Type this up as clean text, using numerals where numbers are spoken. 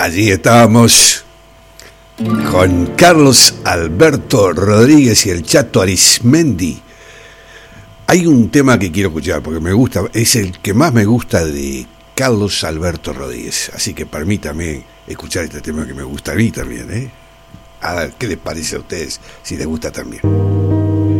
Allí estábamos con Carlos Alberto Rodríguez y el Chato Arismendi. Hay un tema que quiero escuchar porque me gusta, es el que más me gusta de Carlos Alberto Rodríguez. Así que permítame escuchar este tema que me gusta a mí también, ¿eh? A ver, ¿qué les parece a ustedes si les gusta también?